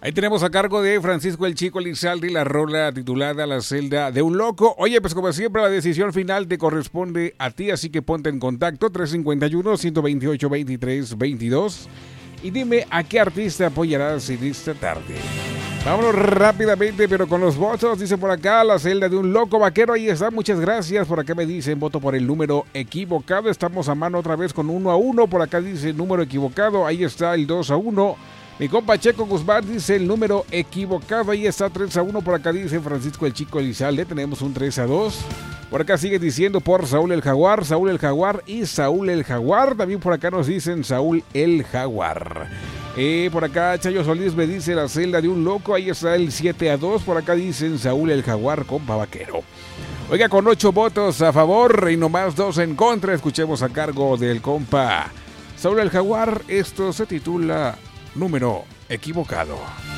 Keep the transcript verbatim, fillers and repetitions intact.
Ahí tenemos a cargo de Francisco el Chico Elizalde la rola titulada La celda de un loco. Oye, pues como siempre la decisión final te corresponde a ti, así que ponte en contacto tres cinco uno, uno dos ocho, veintitrés veintidós y dime a qué artista apoyarás en esta tarde. Vámonos rápidamente, pero con los votos. Dice por acá, La celda de un loco vaquero. Ahí está, muchas gracias. Por acá me dicen, voto por el número equivocado. Estamos a mano otra vez con uno a uno. Por acá dice número equivocado. Ahí está el dos a uno. Mi compa Checo Guzmán dice el número equivocado. Ahí está tres a uno. Por acá dice Francisco el Chico Elizalde. Tenemos un tres a dos. Por acá sigue diciendo por Saúl el Jaguar, Saúl el Jaguar y Saúl el Jaguar. También por acá nos dicen Saúl el Jaguar. Eh, por acá Chayo Solís me dice La celda de un loco. Ahí está el siete a dos. Por acá dicen Saúl el Jaguar, compa vaquero. Oiga, con ocho votos a favor y nomás dos en contra, escuchemos a cargo del compa Saúl el Jaguar. Esto se titula Número equivocado.